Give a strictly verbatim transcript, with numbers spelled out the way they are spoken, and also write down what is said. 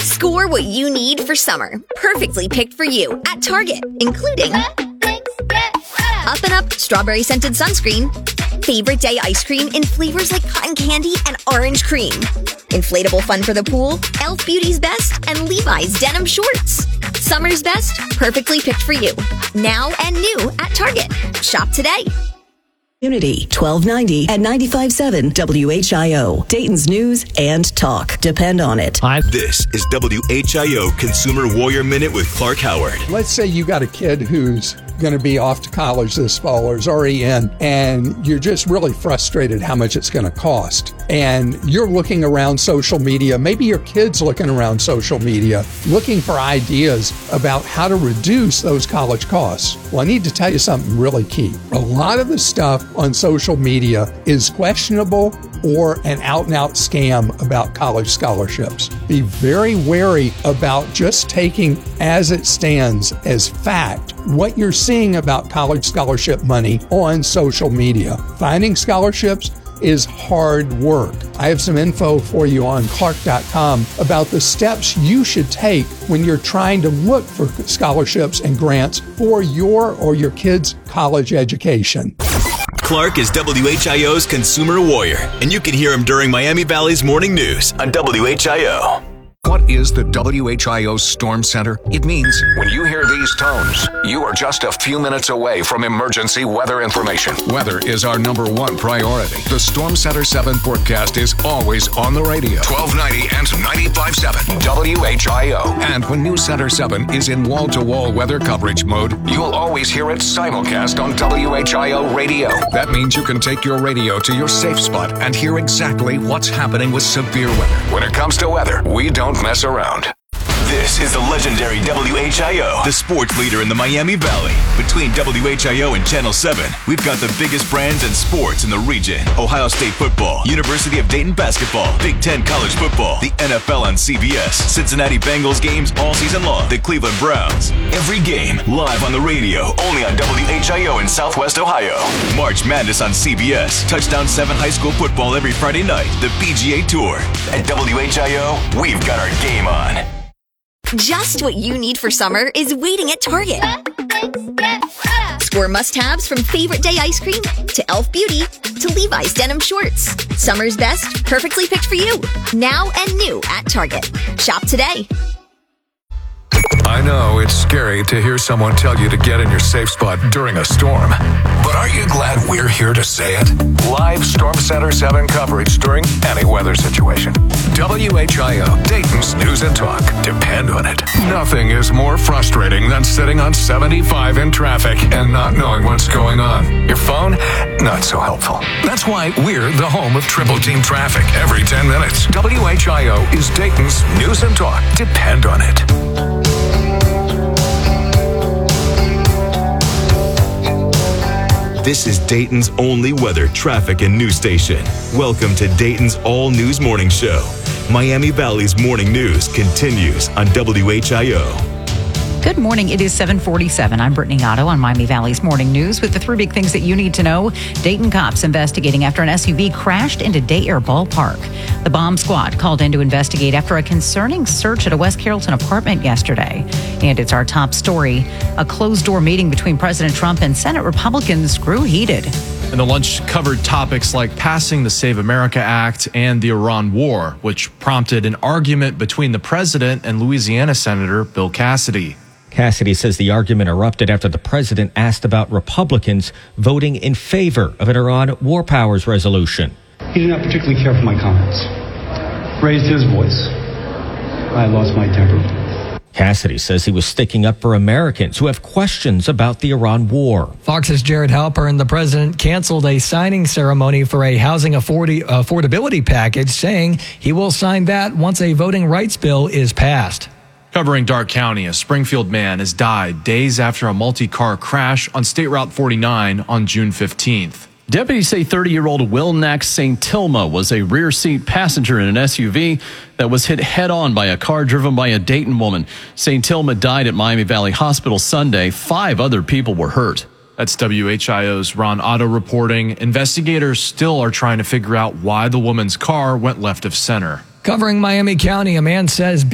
Score what you need for summer. Perfectly picked for you at Target, including Up and Up Strawberry Scented Sunscreen, Favorite Day Ice Cream in flavors like cotton candy and orange cream, Inflatable Fun for the Pool, e l f Beauty's Best, and Levi's Denim Shorts. Summer's best, perfectly picked for you. Now and new at Target. Shop today. Unity twelve ninety at ninety-five point seven W H I O, Dayton's news and talk. Depend on it. Hi. This is W H I O Consumer Warrior Minute with Clark Howard. Let's say you got a kid who's going to be off to college this fall or is already in, and you're just really frustrated how much it's going to cost. And you're looking around social media, maybe your kid's looking around social media, looking for ideas about how to reduce those college costs. Well, I need to tell you something really key. A lot of the stuff on social media is questionable or an out-and-out scam about college scholarships. Be very wary about just taking as it stands as fact what you're seeing about college scholarship money on social media. Finding scholarships is hard work. I have some info for you on Clark dot com about the steps you should take when you're trying to look for scholarships and grants for your or your kid's college education. Clark is W H I O's Consumer Warrior, and you can hear him during Miami Valley's Morning News on W H I O. What is the W H I O Storm Center? It means when you hear these tones, you are just a few minutes away from emergency weather information. Weather is our number one priority. The Storm Center seven forecast is always on the radio. twelve ninety and ninety-five point seven W H I O. And when News Center seven is in wall-to-wall weather coverage mode, you'll always hear it simulcast on W H I O radio. That means you can take your radio to your safe spot and hear exactly what's happening with severe weather. When it comes to weather, we don't mess around. This is the legendary W H I O, the sports leader in the Miami Valley. Between W H I O and Channel seven, we've got the biggest brands and sports in the region. Ohio State football, University of Dayton basketball, Big Ten college football, the N F L on C B S, Cincinnati Bengals games all season long, the Cleveland Browns. Every game live on the radio, only on W H I O in Southwest Ohio. March Madness on C B S, Touchdown seven high school football every Friday night, the P G A Tour. At W H I O, we've got our game on. Just what you need for summer is waiting at Target. Score must-haves from Favorite Day Ice Cream to e l f Beauty to Levi's Denim Shorts. Summer's best, perfectly picked for you. Now and new at Target. Shop today. I know it's scary to hear someone tell you to get in your safe spot during a storm. But aren't you glad we're here to say it? Live Storm Center seven coverage during any weather situation. W H I O, Dayton's news and talk. Depend on it. Nothing is more frustrating than sitting on seventy-five in traffic and not knowing what's going on. Your phone, not so helpful. That's why we're the home of Triple Team Traffic every ten minutes. W H I O is Dayton's news and talk. Depend on it. This is Dayton's only weather, traffic, and news station. Welcome to Dayton's All News Morning Show. Miami Valley's morning news continues on W H I O. Good morning. It is seven forty-seven. I'm Brittany Otto on Miami Valley's Morning News with the three big things that you need to know. Dayton cops investigating after an S U V crashed into Day Air Ballpark. The bomb squad called in to investigate after a concerning search at a West Carrollton apartment yesterday. And it's our top story. A closed-door meeting between President Trump and Senate Republicans grew heated. And the lunch covered topics like passing the Save America Act and the Iran war, which prompted an argument between the president and Louisiana Senator Bill Cassidy. Cassidy says the argument erupted after the president asked about Republicans voting in favor of an Iran war powers resolution. He did not particularly care for my comments. Raised his voice. I lost my temper. Cassidy says he was sticking up for Americans who have questions about the Iran war. Fox's Jared Halpern, the president, canceled a signing ceremony for a housing affordi- affordability package, saying he will sign that once a voting rights bill is passed. Covering Darke County, a Springfield man has died days after a multi-car crash on State Route forty-nine on June fifteenth. Deputies say thirty-year-old Will Nax Saint Tilma was a rear seat passenger in an S U V that was hit head-on by a car driven by a Dayton woman. Saint Tilma died at Miami Valley Hospital Sunday. Five other people were hurt. That's W H I O's Ron Otto reporting. Investigators still are trying to figure out why the woman's car went left of center. Covering Miami County, a man says